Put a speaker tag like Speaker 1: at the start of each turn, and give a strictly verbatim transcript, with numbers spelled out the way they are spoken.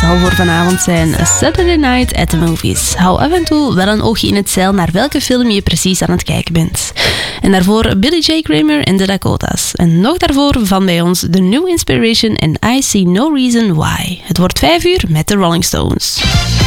Speaker 1: zal voor vanavond zijn A Saturday Night at the Movies. Hou af en toe wel een oogje in het zeil naar welke film je precies aan het kijken bent. En daarvoor Billy J. Kramer en The Dakotas. En nog daarvoor van bij ons The New Inspiration en I See No Reason Why. Het wordt vijf uur met de Rolling Stones.